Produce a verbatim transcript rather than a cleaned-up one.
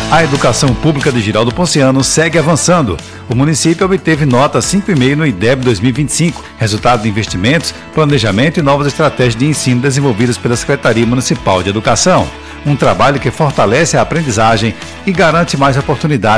A educação pública de Giraldo Ponciano segue avançando. O município obteve nota cinco vírgula cinco no I D E B dois mil e vinte e cinco, resultado de investimentos, planejamento e novas estratégias de ensino desenvolvidas pela Secretaria Municipal de Educação. Um trabalho que fortalece a aprendizagem e garante mais oportunidades